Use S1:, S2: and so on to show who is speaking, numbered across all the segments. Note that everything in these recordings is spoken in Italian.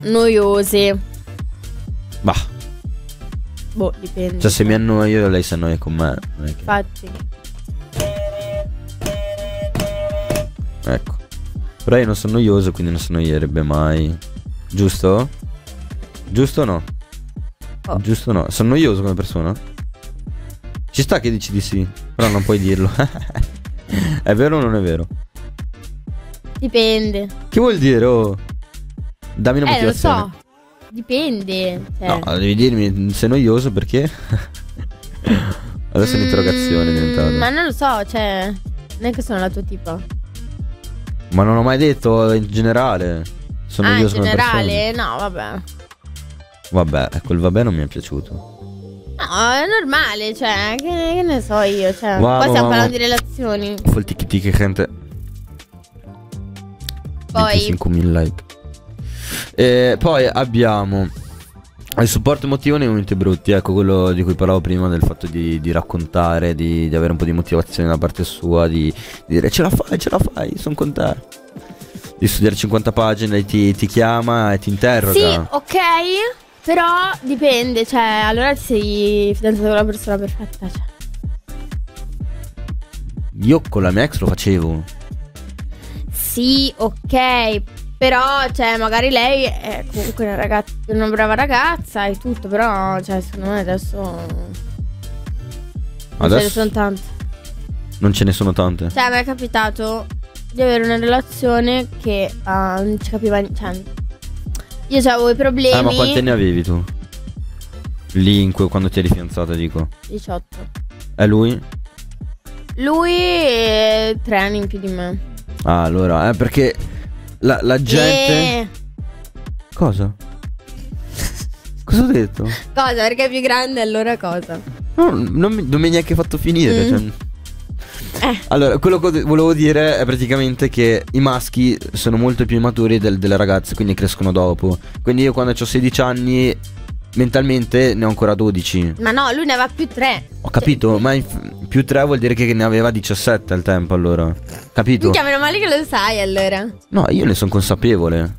S1: noiose.
S2: Bah.
S1: Boh, dipende.
S2: Cioè se mi annoio lei si annoia con me. Non è che...
S1: Infatti.
S2: Ecco. Però io non sono noioso, quindi non si annoierebbe mai. Giusto? Giusto o no?
S1: Oh.
S2: Giusto o no? Sono noioso come persona? Ci sta che dici di sì, però non puoi dirlo. È vero o non è vero?
S1: Dipende.
S2: Che vuol dire? Oh? Dammi una
S1: Lo
S2: motivazione.
S1: so. Dipende. Cioè.
S2: No, devi dirmi sei noioso perché? Adesso è un'interrogazione diventata.
S1: Ma non lo so, cioè, non è che sono la tua tipa.
S2: Ma non ho mai detto in generale. Sono
S1: in
S2: noioso come
S1: generale? No, vabbè.
S2: Vabbè, quel vabbè non mi è piaciuto.
S1: No, è normale, cioè, che ne so io, cioè.
S2: Wow,
S1: Qua stiamo
S2: wow.
S1: parlando di relazioni.
S2: Full tiki tiki gente.
S1: Poi
S2: 25.000 like. E poi abbiamo il supporto emotivo nei momenti brutti. Ecco quello di cui parlavo prima, del fatto di raccontare, di avere un po' di motivazione da parte sua, di dire ce la fai, sono con te. Di studiare 50 pagine, ti chiama e ti interroga.
S1: sì, ok. Però dipende, cioè, allora ti sei fidanzato con la persona perfetta, cioè.
S2: Io con la mia ex lo facevo.
S1: Sì, ok. Però, cioè, magari lei è comunque una brava ragazza e tutto. Però, cioè, secondo me adesso non ce ne sono tante.
S2: Non ce ne sono tante.
S1: Cioè, mi è capitato di avere una relazione che non ci capiva. Cioè, io avevo i problemi.
S2: Ma quanti anni avevi tu? Lì quando ti eri fidanzata, dico.
S1: 18.
S2: È lui?
S1: Lui è 3 anni in più di me.
S2: Ah, allora, perché la gente... Cosa? Cosa ho detto?
S1: Cosa? Perché è più grande, allora cosa?
S2: No, non mi hai neanche fatto finire. Cioè... Allora, quello che volevo dire è praticamente che i maschi sono molto più immaturi delle ragazze, quindi crescono dopo. Quindi io quando ho 16 anni, mentalmente ne ho ancora 12.
S1: Ma no, lui ne aveva più 3.
S2: Ho capito, ma più 3 vuol dire che ne aveva 17 al tempo, allora. Capito?
S1: Minchia, meno male che lo sai, allora.
S2: No, io ne sono consapevole.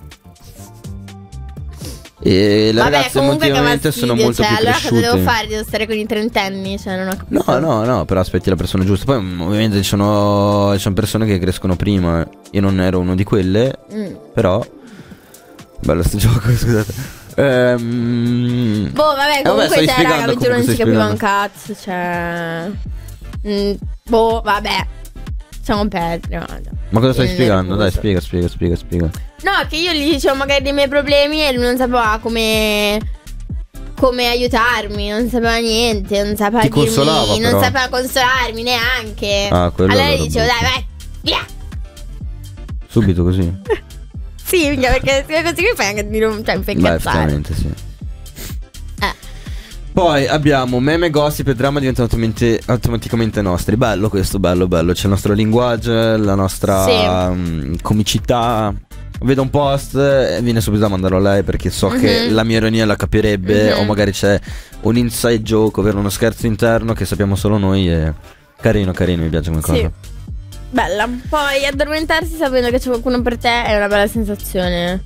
S2: E le ragazze emotivamente sono molto più
S1: allora
S2: cresciute.
S1: cosa devo fare? Devo stare con i 30enni? Cioè, non ho capito.
S2: No, però aspetti la persona giusta. Poi ovviamente ci sono persone che crescono prima. Io non ero uno di quelle. Però bello sto gioco, scusate.
S1: Vabbè, comunque te, raga, non si capiva un cazzo. Cioè vabbè. Siamo perdi.
S2: Ma cosa stai spiegando? Dai, spiega.
S1: No, che io gli dicevo magari dei miei problemi e lui non sapeva come aiutarmi, non sapeva niente, non sapeva dirmi,
S2: consolava, però.
S1: non sapeva consolarmi neanche. Allora gli dicevo dai, vai, via.
S2: Subito così.
S1: Sì, perché così mi fai anche dire cioè mi fai incazzare.
S2: Effettivamente sì. Poi abbiamo meme, gossip e drama diventano automaticamente nostri. Bello questo, bello. C'è il nostro linguaggio, la nostra comicità. Vedo un post e viene subito da mandarlo a lei, perché so che la mia ironia la capirebbe. O magari c'è un inside joke, ovvero uno scherzo interno che sappiamo solo noi. E carino, mi piace come cosa.
S1: Sì. Bella. Poi addormentarsi sapendo che c'è qualcuno per te è una bella sensazione.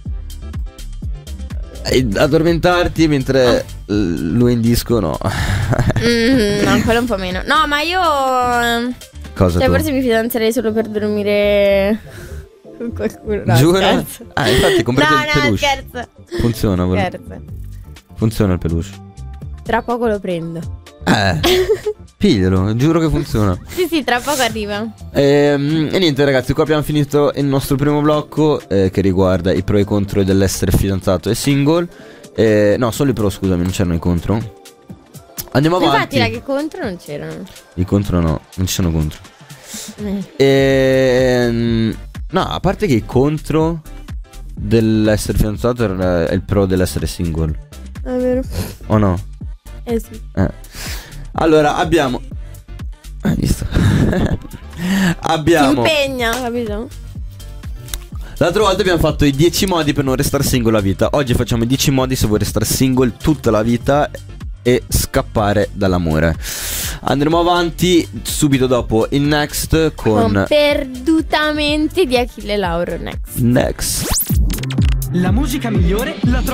S2: Addormentarti mentre lui è in disco, no.
S1: No, quello un po' meno. No, ma io
S2: cosa
S1: cioè,
S2: tu?
S1: forse mi fidanzerei solo per dormire con qualcuno. No,
S2: giuro?
S1: scherzo.
S2: Infatti comprate il peluche.
S1: Scherzo.
S2: Funziona.
S1: Scherzo.
S2: Funziona il peluche.
S1: Tra poco lo prendo.
S2: Piglialo, giuro che funziona.
S1: Sì, tra poco arriva.
S2: E niente ragazzi, qua abbiamo finito il nostro primo blocco che riguarda i pro e i contro dell'essere fidanzato e single. No, solo i pro, scusami, non c'erano i contro. Andiamo avanti.
S1: Infatti, che contro non c'erano.
S2: I contro no, non ci sono contro. No, a parte che i contro dell'essere fidanzato è il pro dell'essere single.
S1: È vero.
S2: O no?
S1: Sì.
S2: Allora abbiamo visto? Abbiamo
S1: Ti impegna, capito?
S2: L'altra volta abbiamo fatto i 10 modi per non restare single a vita. Oggi facciamo i 10 modi se vuoi restare single tutta la vita e scappare dall'amore. Andremo avanti subito dopo il next con
S1: Perdutamente di Achille Lauro. Next.
S3: La musica migliore la trovi